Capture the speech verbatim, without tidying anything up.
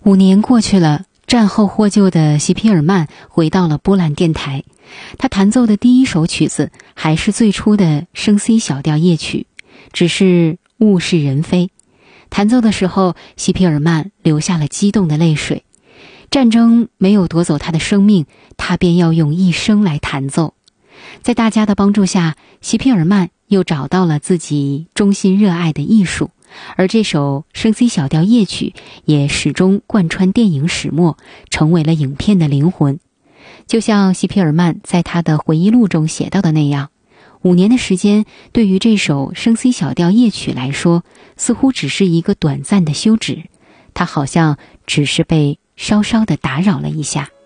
五年过去了，战后获救的席皮尔曼回到了波兰电台。他弹奏的第一首曲子还是最初的升 C 小调夜曲，只是物是人非。弹奏的时候，席皮尔曼流下了激动的泪水。战争没有夺走他的生命，他便要用一生来弹奏。在大家的帮助下，席皮尔曼又找到了自己衷心热爱的艺术，而这首升 C 小调夜曲也始终贯穿电影始末，成为了影片的灵魂。就像席皮尔曼在他的回忆录中写到的那样，五年的时间对于这首升 C 小调夜曲来说，似乎只是一个短暂的休止，它好像只是被稍稍地打扰了一下。